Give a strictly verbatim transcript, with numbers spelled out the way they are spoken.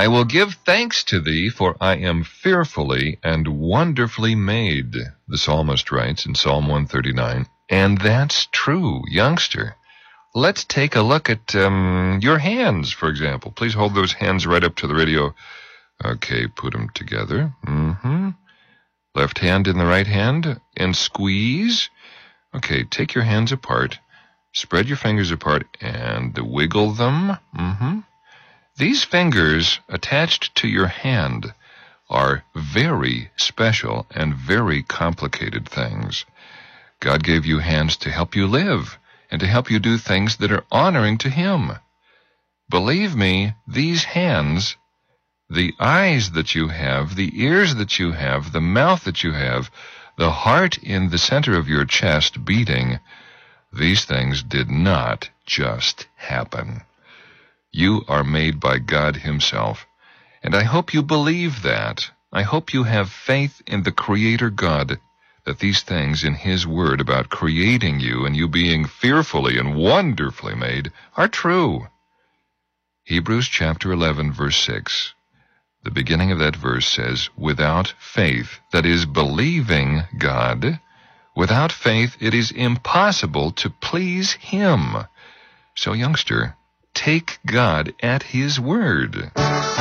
I will give thanks to thee, for I am fearfully and wonderfully made, the psalmist writes in Psalm one thirty-nine. And that's true, youngster. Let's take a look at um, your hands, for example. Please hold those hands right up to the radio. Okay, put them together. Mm-hmm. Left hand in the right hand, and squeeze. Okay, take your hands apart. Spread your fingers apart and wiggle them. Mm-hmm. These fingers attached to your hand are very special and very complicated things. God gave you hands to help you live and to help you do things that are honoring to Him. Believe me, these hands, the eyes that you have, the ears that you have, the mouth that you have, the heart in the center of your chest beating, these things did not just happen. You are made by God Himself, and I hope you believe that. I hope you have faith in the Creator God, that these things in His Word about creating you and you being fearfully and wonderfully made are true. Hebrews chapter eleven, verse six. The beginning of that verse says, without faith, that is, believing God, without faith it is impossible to please Him. So, youngster, take God at His word.